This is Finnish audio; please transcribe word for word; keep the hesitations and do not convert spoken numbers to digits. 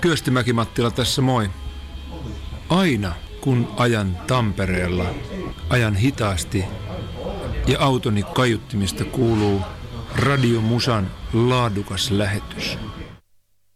Kyösti Mäki-Mattila tässä moi. Aina kun ajan Tampereella, ajan hitaasti ja autoni kaiuttimista kuuluu radiomusan laadukas lähetys.